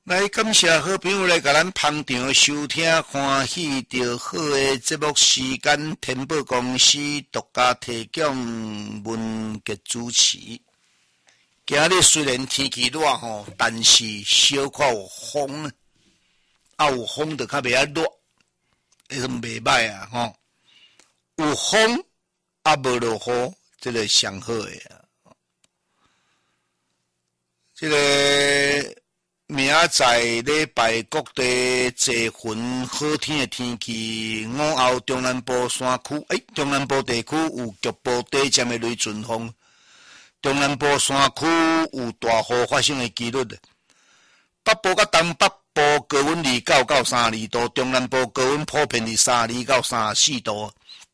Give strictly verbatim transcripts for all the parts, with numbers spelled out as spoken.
来感谢好朋友来甲咱捧场收听欢喜着好的节目时间，天宝公司独家提供文杰主持。今日虽然天气热吼，但是小可有风，啊有风就较袂遐热，迄种袂歹啊吼。有风啊无落雨，这个上好诶啊。这个。明仔礼拜各地济云好天的天气，午后中南部山区，诶、欸，中南部地区有局部短暂的雷阵风，中南部山区有大雨发生的几率。北部甲东北部高温二九到三十二度，中南部高温普遍伫三十二到三十四度。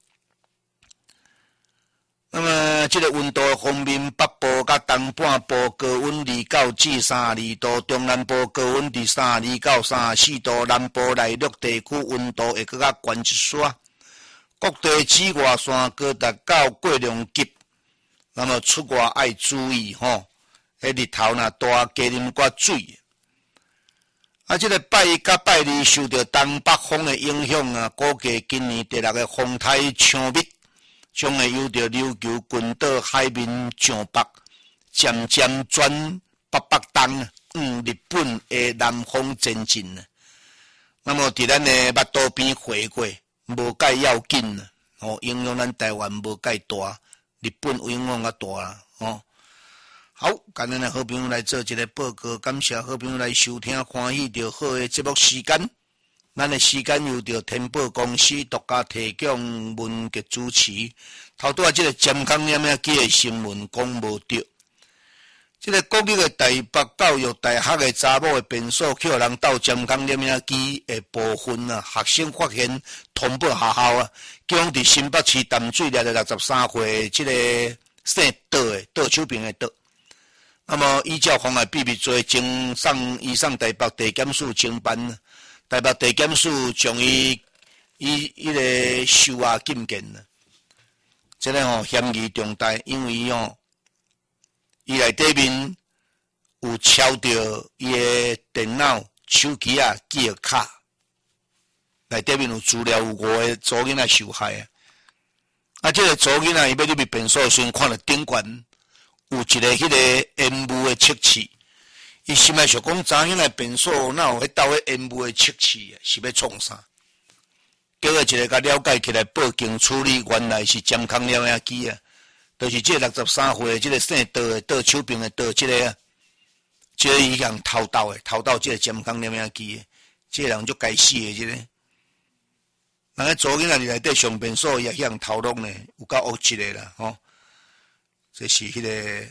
那么，这个温度方面，北部甲东半部高温二九至三十二度，中南部高温伫三十二到三十四度，南部内陆地区温度会更较悬一丝。各地紫外线高达到过量级，那么出外爱注意吼，迄日头若大，加啉寡水。啊，这个拜一甲拜二受到东北风的影响啊，估计今年第六个风台强密。将会由着琉球群岛海面上北，渐渐转北北东，往日本的南方前进。那么伫咱的目肚边回过，无介要紧哦，影响咱台湾无介大，日本影响较大啦，哦。好，今日的好朋友来做一个报告，感谢好朋友来收听欢喜着好的节目时间。咱的时间由着天宝公司独家提供文杰主持。头拄啊，这个尖康念啊记的新闻讲无对。这个国立的台北教育大学的查某的便所去互人盗尖康念啊机的部分啊，学生发现通报学校啊，叫伫新北市淡水掠着六十三岁这个姓倒的倒手边的倒。那么依照妨碍秘密罪，经上移上台北地检署侦办。台北地检署将伊伊迄个收押禁见了，这个吼嫌疑重大，因为吼伊内底面有抄着伊的电脑、手机啊、记忆卡，内底面有资料，有五个祖囡仔受害啊。啊，这个祖囡仔伊要入去便所时，看到顶悬有一个迄个烟雾的测试。伊心内想讲，查囡仔便所哪有迄斗迄烟雾的测试啊？是要创啥？结果一个甲了解起来，报警处理，原来是监控了影机啊，就是这六十三岁这个姓倒的倒手柄的倒这个啊，这个伊人偷盗的，偷盗这个监控了影机的，这个人就该死的这个。人个左囡仔伫内底上便所也向偷录呢，有够恶质的啦，吼！这是迄、那个。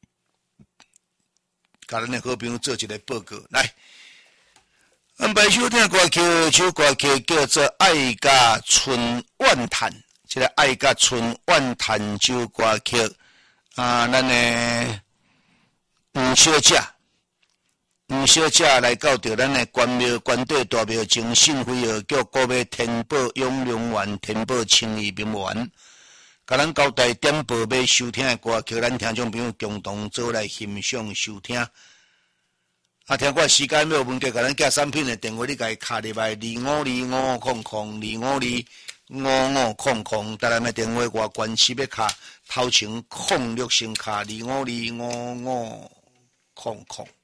甲咱的好朋友做一个报告，来安排收听歌曲，首歌曲叫做《爱甲春晚叹》，这个《爱甲春晚叹》首歌曲啊，咱的吴小姐，吴小姐来到着咱的关庙关帝大庙前，信辉号叫国美天宝永隆园、天宝青怡名园。甲咱交代点播要收听的歌曲，咱听众朋友共同做来欣赏收听。啊，听过时间要问题，甲咱寄产品的电话，你家卡入来二五二五空空二五二五五空空，当然的电话我关系要卡头前空六先卡二五二五五空空。